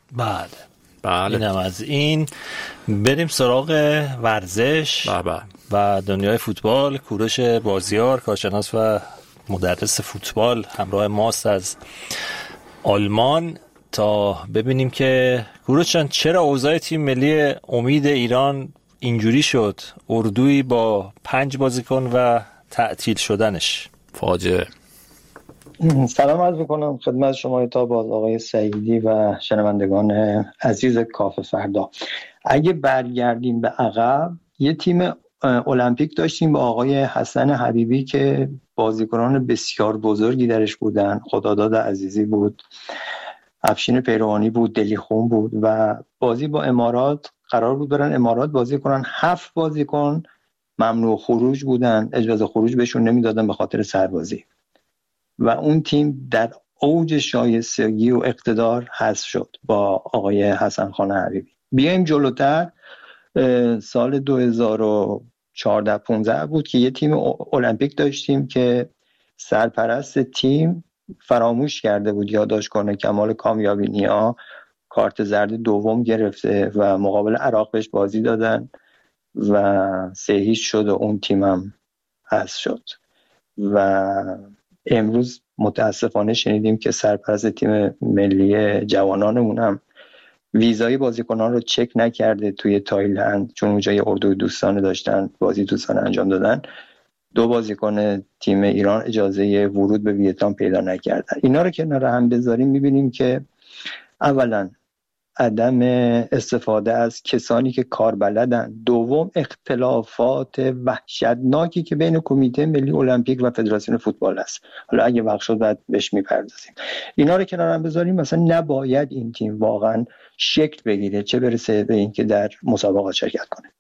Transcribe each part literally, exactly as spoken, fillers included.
بله بله. اینم از این. بریم سراغ ورزش بله. و دنیای فوتبال. کوروش بازیار، کارشناس و مدرس فوتبال، همراه ماست از آلمان تا ببینیم که کوروش جان چرا اوضاع تیم ملی امید ایران اینجوری شد، اردویی با پنج بازیکن و تعطیل شدنش. فاجعه. سلام عرض میکنم خدمت شما تا آقای سعیدی و شنوندگان عزیز کافه فردا. اگه برگردیم به عقب، یه تیم المپیک داشتیم با آقای حسن حبیبی که بازیکنان بسیار بزرگی درش بودن. خداداد عزیزی بود، افشین پیروانی بود، دلیخون بود و بازی با امارات قرار بود برن امارات بازی کنن. هفت بازیکن ممنوع خروج بودن، اجازه خروج بهشون نمیدادن به خاطر سربازی و اون تیم در اوج شایستگی و اقتدار حذف شد با آقای حسن خان حبیبی. بیایم جلوتر، سال دو هزار و چهارده پانزده بود که یه تیم المپیک داشتیم که سرپرست تیم فراموش کرده بود یادداشت کنه کمال کامیابی‌نیا کارت زرد دوم گرفته و مقابل عراق بهش بازی دادن و سه هیچ شد و اون تیمم حذف شد. و امروز متاسفانه شنیدیم که سرپرست تیم ملی جوانانمون هم ویزای بازیکنان رو چک نکرده توی تایلند، چون اونجا یه اردوی دوستانه داشتن بازی دوستانه انجام دادن. دو بازیکن تیم ایران اجازه ورود به ویتنام پیدا نکردن. اینا رو کنار هم بذاریم میبینیم که اولا عدم استفاده از کسانی که کار بلدن، دوم اختلافات وحشتناکی که بین کمیته ملی المپیک و فدراسیون فوتبال است. حالا اگه وقت شد بعد بهش میپردازیم. اینا رو کنار هم بذاریم، مثلا نباید این تیم واقعا شکل بگیره، چه برسه به این که در مسابقات شرکت کنه.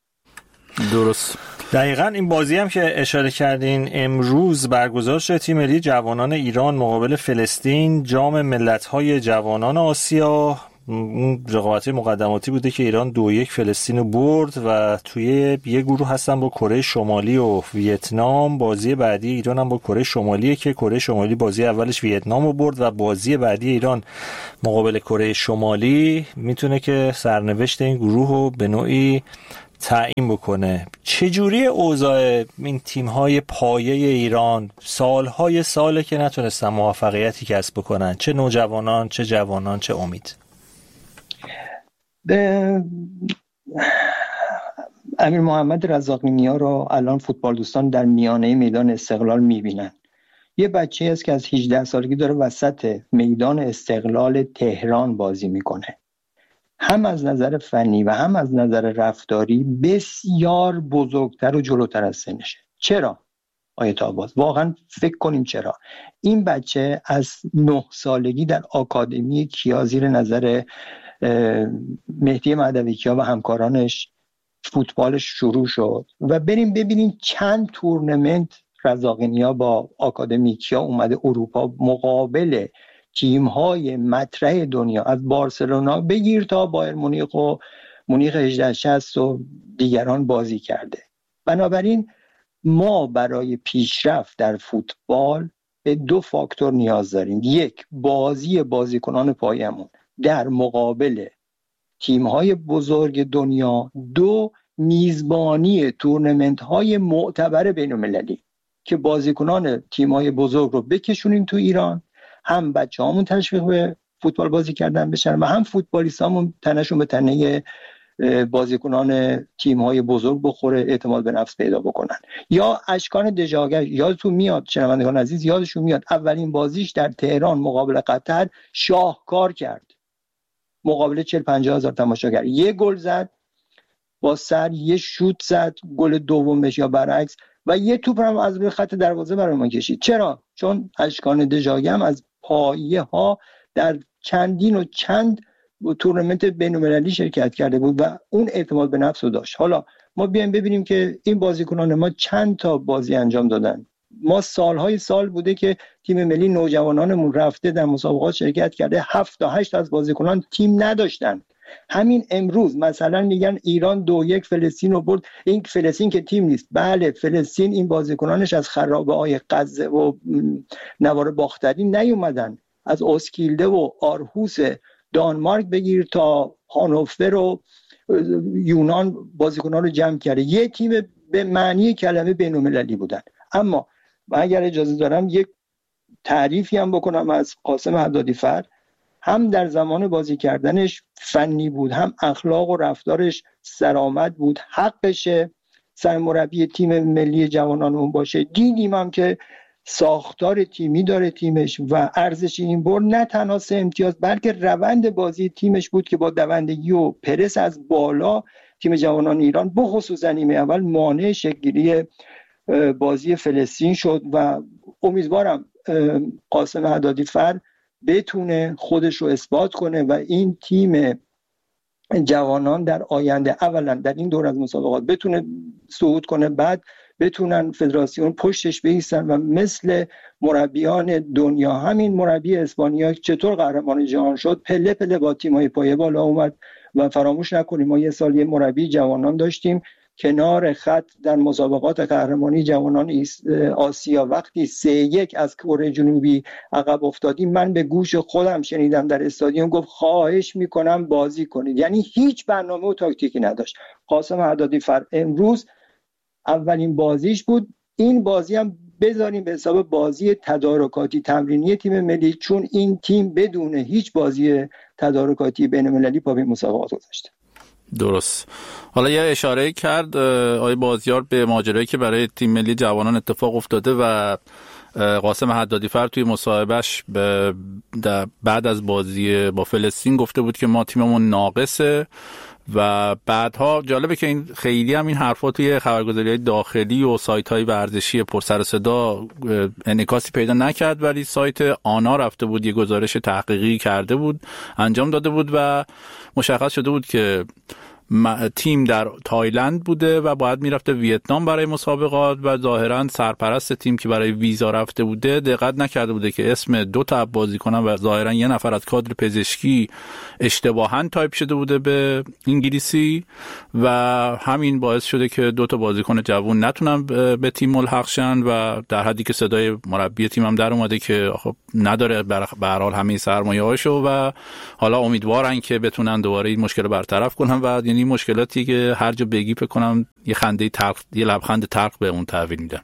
درست. دقیقاً این بازی هم که اشاره کردین امروز برگزار شد، تیم ملی جوانان ایران مقابل فلسطین، جام ملت‌های جوانان آسیا. اون رقابت مقدماتی بوده که ایران دو یک فلسطین رو برد و توی یه گروه هستن با کره شمالی و ویتنام. بازی بعدی ایران هم با کره شمالیه که کره شمالی بازی اولش ویتنام رو برد و بازی بعدی ایران مقابل کره شمالی میتونه که سرنوشت این گروه رو به نوعی تعیین بکنه. چجوری اوضاع این تیم‌های پایه ایران؟ سالهای ساله که نتونستن موفقیتی کسب بکنن، چه نوجوانان چه جوانان چه امید. به امیر محمد رزاقی‌نیا رو الان فوتبال دوستان در میانه میدان استقلال میبینن. یه بچه است که از هجده سالگی داره وسط میدان استقلال تهران بازی میکنه. هم از نظر فنی و هم از نظر رفتاری بسیار بزرگتر و جلوتر از سنشه. چرا؟ آیت آباز واقعا فکر کنیم چرا. این بچه از نه سالگی در آکادمی کیا زیر نظر مهدی مهدوی کیا و همکارانش فوتبالش شروع شد و بریم ببینیم چند تورنمنت رزاقی‌نیا با آکادمی کیا اومده اروپا مقابل تیم‌های مطرح دنیا، از بارسلونا بگیر تا بایر مونیخ و مونیخ هجده شصت و دیگران بازی کرده. بنابراین ما برای پیشرفت در فوتبال به دو فاکتور نیاز داریم. یک، بازی بازیکنان پایمون در مقابل تیم‌های بزرگ دنیا. دو، میزبانی تورنمنت‌های معتبر بین‌المللی که بازیکنان تیم‌های بزرگ رو بکشونیم تو ایران، هم بچه‌هامون تشویق به فوتبال بازی کردن بشن و هم فوتبالیستامون تنشون به تنه بازیکنان تیم‌های بزرگ بخوره، اعتماد به نفس پیدا بکنن. یا اشکان دژاگر، یادتون میاد شنوندگان عزیز، یادشون میاد اولین بازیش در تهران مقابل قطر شاهکار کرد، مقابل چهل پنجاه هزار تماشاگر. یه گل زد با سر، یه شوت زد گل دومش یا برعکس، و یه توپ هم از روی خط دروازه برای ما کشید. چرا؟ چون اشکان دژاگر هم از پایه ها در چندین و چند تورنمنت بین‌المللی شرکت کرده بود و اون اعتماد به نفس رو داشت. حالا ما بیایم ببینیم که این بازیکنان ما چند تا بازی انجام دادن. ما سالهای سال بوده که تیم ملی نوجوانانمون رفته در مسابقات شرکت کرده، هفت تا هشت از بازیکنان تیم نداشتن. همین امروز مثلا میگن ایران دو یک فلسطین رو برد. این فلسطین که تیم نیست. بله فلسطین این بازیکنانش از خرابه های غزه و نوار باختری نیومدن، از اسکیلده و آرهوس دانمارک بگیر تا هانوفر و یونان بازیکنان رو جمع کرده. یه تیم به معنی کلمه بین‌المللی بودن. اما اگر اجازه دارم یک تعریفی هم بکنم از قاسم حدادی‌فر. هم در زمان بازی کردنش فنی بود، هم اخلاق و رفتارش سرآمد بود، حقشه سرمربی تیم ملی جوانان اون باشه. دیدیم هم که ساختار تیمی داره تیمش و ارزش این برد نه تنها سه امتیاز بلکه روند بازی تیمش بود که با دوندگی و پرس از بالا تیم جوانان ایران بخصوص نیمه اول مانع شکل‌گیری بازی فلسطین شد و امیدوارم قاسم حدادی‌فر بتونه خودش رو اثبات کنه و این تیم جوانان در آینده اولا در این دور از مسابقات بتونه صعود کنه، بعد بتونن فدراسیون پشتش بایستن و مثل مربیان دنیا، همین مربی اسپانیا چطور قهرمان جهان شد پله پله با تیم‌های پایه بالا اومد. و فراموش نکنیم ما یه سال یه مربی جوانان داشتیم کنار خط در مسابقات قهرمانی جوانان آسیا وقتی سه یک از کره جنوبی عقب افتادیم، من به گوش خودم شنیدم در استادیوم گفت خواهش میکنم بازی کنید. یعنی هیچ برنامه و تاکتیکی نداشت. قاسم حدادی‌فر امروز اولین بازیش بود. این بازی هم بذاریم به حساب بازی تدارکاتی تمرینی تیم ملی، چون این تیم بدون هیچ بازی تدارکاتی بین‌المللی پا به مسابقات گذاشته. درست. حالا یه اشاره کرد آقای بازیار به ماجرایی که برای تیم ملی جوانان اتفاق افتاده و قاسم حدادی‌فر توی مصاحبهش بعد از بازی با فلسطین گفته بود که ما تیممون ناقصه و بعدها جالبه که این خیلی هم این حرفا توی خبرگزاری‌های داخلی و سایت‌های ورزشی پر سر و صدا انعکاسی پیدا نکرد، ولی سایت آنا رفته بود یه گزارش تحقیقی کرده بود انجام داده بود و مشخص شده بود که تیم در تایلند بوده و باید میرفته ویتنام برای مسابقات و ظاهرا سرپرست تیم که برای ویزا رفته بوده دقت نکرده بوده که اسم دو تا بازیکنان و ظاهرا یه نفر از کادر پزشکی اشتباهاً تایپ شده بوده به انگلیسی و همین باعث شده که دو تا بازیکن جوان نتونن به تیم ملحق شن و در حدی که صدای مربی تیم هم در اومده که خب نداره به هر حال همه سرمایه‌هاشو و حالا امیدوارن که بتونن دوباره این مشکل رو برطرف کنن و یعنی مشکلاتی که هر جا بگی فکر کنم یه خنده تلخ یه لبخند تلخ به اون تحویل میدن.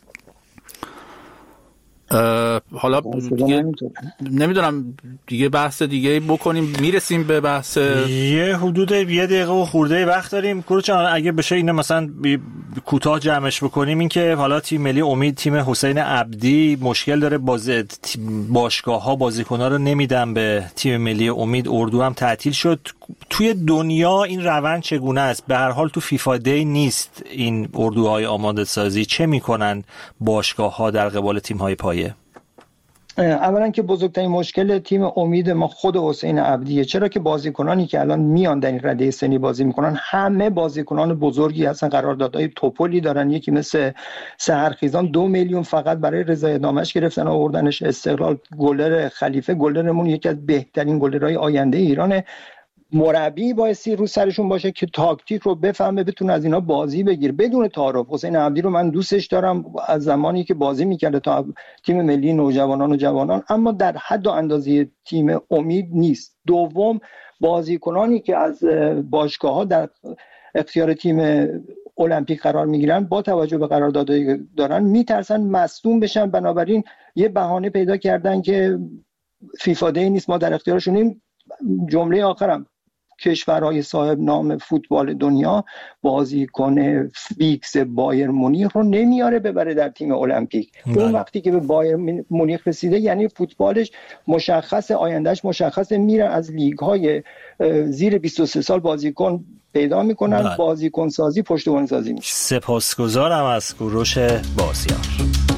حالا دیگه نمیدونم دیگه بحث دیگه بکنیم، میرسیم به بحث یه حدود یه دقیقه و خورده وقت داریم. کوروچان اگه بشه اینو مثلا کوتاه جمعش بکنیم، این که حالا تیم ملی امید تیم حسین عبدی مشکل داره، باز باشگاه‌ها بازیکن‌ها رو نمیدن به تیم ملی امید، اردو هم تعطیل شد. توی دنیا این روند چگونه است؟ به هر حال تو فیفا دی نیست این اردوهای آماده سازی، چه میکنن باشگاه‌ها در قبال تیم‌های پایه؟ اولا که بزرگترین مشکل تیم امید ما خود حسین عبدیه، چرا که بازیکنانی که الان میان در این رده سنی بازی میکنن همه بازیکنان بزرگی هستن، قراردادهای توپلی دارن. یکی مثل سحرخیزان دو میلیون فقط برای رضایت نامش گرفتن آوردنش استقلال. گلر خلیفه گلرمون یکی از بهترین گلرهای آینده ایرانه. مربی بایستی رو سرشون باشه که تاکتیک رو بفهمه بتونه از اینا بازی بگیر بدون تعارف. حسین عبدی رو من دوستش دارم از زمانی که بازی میکرده تا تیم ملی نوجوانان و جوانان، اما در حد و اندازه تیم امید نیست. دوم، بازیکنانی که از باشگاه‌ها در اختیار تیم المپیک قرار میگیرن با توجه به قراردادی دارن میترسن مصدوم بشن، بنابراین یه بهانه پیدا کردن که فیفا دی نیست، ما در اختیارشونیم. جمله آخرم، کشورهای صاحب نام فوتبال دنیا بازیکن فیکس بایر مونیخ رو نمیاره ببره در تیم المپیک. اون وقتی که به بایر مونیخ رسیده یعنی فوتبالش مشخص، آیندهش مشخصه، میره از لیگ های زیر بیست و سه سال بازیکن پیدا میکنن، بازیکن سازی پشتیبانی سازی میشه. سپاسگزارم از کوروش بازیار.